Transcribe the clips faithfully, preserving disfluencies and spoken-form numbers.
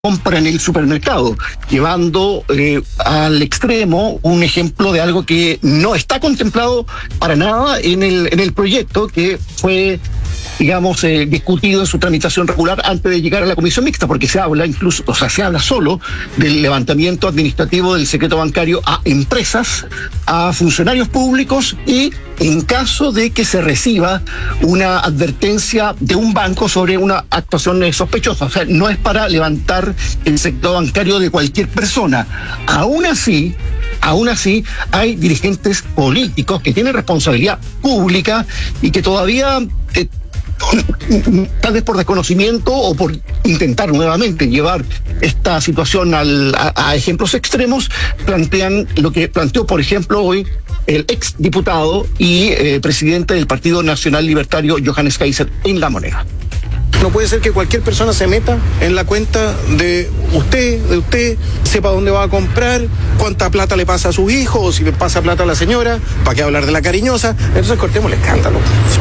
compra en el supermercado, llevando eh, al extremo un ejemplo de algo que no está contemplado para nada en el, en el proyecto que fue, digamos, eh, discutido en su tramitación regular antes de llegar a la comisión mixta, porque se habla incluso, o sea, se habla solo del levantamiento administrativo del secreto bancario a empresas, a funcionarios públicos y en caso de que se reciba una advertencia de un banco sobre una actuación sospechosa. O sea, no es para levantar el secreto bancario de cualquier persona. Aún así, aún así, hay dirigentes políticos que tienen responsabilidad pública y que todavía, eh, tal vez por desconocimiento o por intentar nuevamente llevar esta situación al, a, a ejemplos extremos, plantean lo que planteó, por ejemplo, hoy el ex diputado y eh, presidente del Partido Nacional Libertario, Johannes Kaiser, en La Moneda. No puede ser que cualquier persona se meta en la cuenta de usted, de usted, sepa dónde va a comprar, cuánta plata le pasa a sus hijos, o si le pasa plata a la señora, ¿para qué hablar de la cariñosa? Entonces cortemos el escándalo.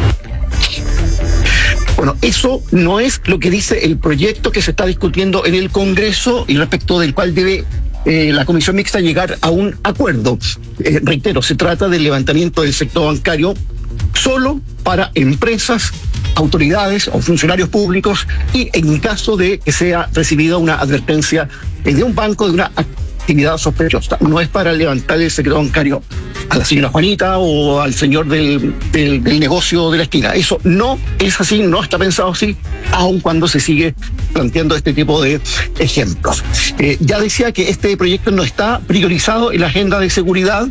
Bueno, eso no es lo que dice el proyecto que se está discutiendo en el Congreso y respecto del cual debe eh, la Comisión Mixta llegar a un acuerdo. Eh, reitero, se trata del levantamiento del sector bancario solo para empresas, autoridades o funcionarios públicos y en caso de que sea recibida una advertencia eh, de un banco de una actividad sospechosa. No es para levantar el secreto bancario a la señora Juanita o al señor del, del, del negocio de la esquina. Eso no es así, no está pensado así, aun cuando se sigue planteando este tipo de ejemplos. Eh, ya decía que este proyecto no está priorizado en la agenda de seguridad.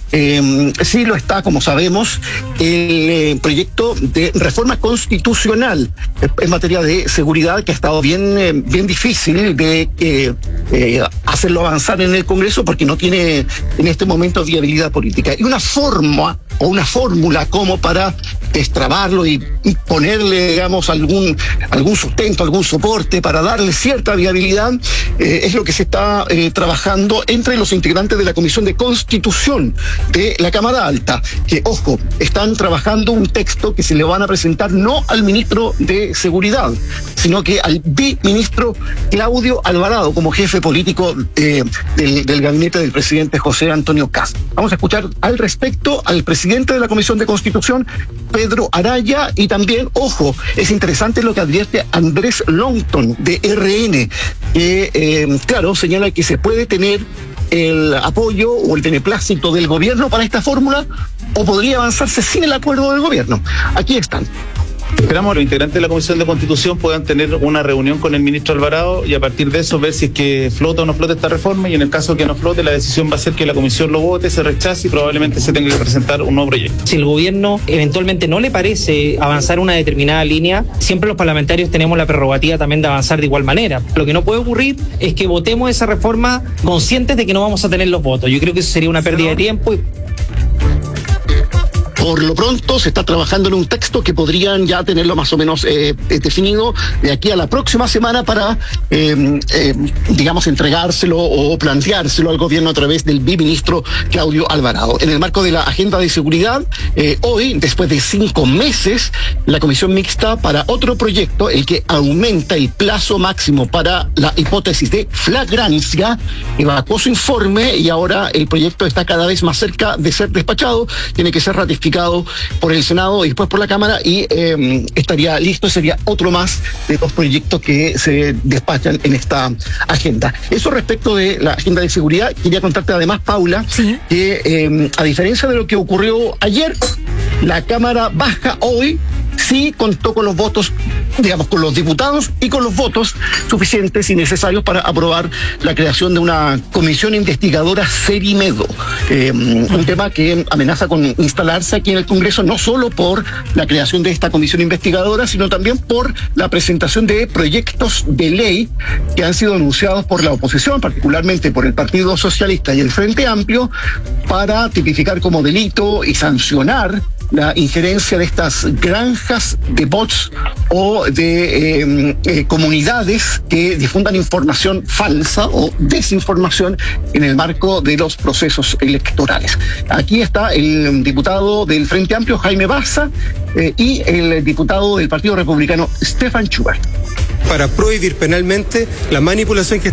Eh, sí lo está, como sabemos, el eh, proyecto de reforma constitucional en materia de seguridad, que ha estado bien, eh, bien difícil de eh, eh, hacerlo avanzar en el Congreso porque no tiene en este momento viabilidad política. Y una forma o una fórmula como para destrabarlo y, y ponerle, digamos, algún, algún sustento, algún soporte para darle cierta viabilidad, eh, es lo que se está eh, trabajando entre los integrantes de la Comisión de Constitución de la Cámara Alta, que, ojo, están trabajando un texto que se le van a presentar no al ministro de Seguridad, sino que al biministro Claudio Alvarado, como jefe político eh, del, del gabinete del presidente José Antonio Kast. Vamos a escuchar al respecto al presidente de la Comisión de Constitución, Pedro Araya, y también, ojo, es interesante lo que advierte Andrés Longton, de R N, que, eh, claro, señala que se puede tener el apoyo o el beneplácito del gobierno para esta fórmula, o podría avanzarse sin el acuerdo del gobierno. Aquí están. Esperamos que los integrantes de la Comisión de Constitución puedan tener una reunión con el ministro Alvarado y a partir de eso ver si es que flota o no flota esta reforma, y en el caso que no flote, la decisión va a ser que la comisión lo vote, se rechace y probablemente se tenga que presentar un nuevo proyecto. Si el gobierno eventualmente no le parece avanzar una determinada línea, siempre los parlamentarios tenemos la prerrogativa también de avanzar de igual manera. Lo que no puede ocurrir es que votemos esa reforma conscientes de que no vamos a tener los votos. Yo creo que eso sería una pérdida de tiempo. Y... Por lo pronto se está trabajando en un texto que podrían ya tenerlo más o menos eh, definido de aquí a la próxima semana para, eh, eh, digamos, entregárselo o planteárselo al gobierno a través del biministro Claudio Alvarado. En el marco de la agenda de seguridad, eh, hoy, después de cinco meses, la Comisión Mixta para otro proyecto, el que aumenta el plazo máximo para la hipótesis de flagrancia, evacuó su informe y ahora el proyecto está cada vez más cerca de ser despachado, tiene que ser ratificado por el Senado y después por la Cámara y eh, estaría listo, sería otro más de los proyectos que se despachan en esta agenda. Eso respecto de la agenda de seguridad. Quería contarte además, Paula, ¿sí?, que eh, a diferencia de lo que ocurrió ayer, la Cámara Baja hoy sí contó con los votos, digamos, con los diputados y con los votos suficientes y necesarios para aprobar la creación de una comisión investigadora Cerimedo, eh, un tema que amenaza con instalarse aquí en el Congreso, no solo por la creación de esta comisión investigadora, sino también por la presentación de proyectos de ley que han sido anunciados por la oposición, particularmente por el Partido Socialista y el Frente Amplio, para tipificar como delito y sancionar la injerencia de estas granjas de bots o de eh, eh, comunidades que difundan información falsa o desinformación en el marco de los procesos electorales. Aquí está el diputado del Frente Amplio, Jaime Baza, eh, y el diputado del Partido Republicano, Stefan Schubert. para prohibir penalmente la manipulación que